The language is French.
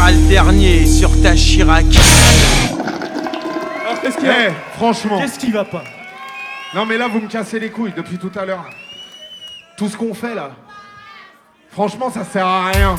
seras le dernier sur ta Chirac. Alors, qu'est-ce qu'il y a Franchement. Qu'est-ce qui va pas? Non mais là vous me cassez les couilles depuis tout à l'heure. Tout ce qu'on fait là. Franchement ça sert à rien.